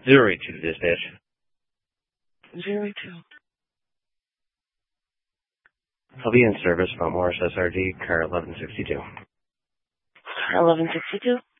082 dispatch. 082. I'll be in service from Morris SRD, car 1162. Car 1162?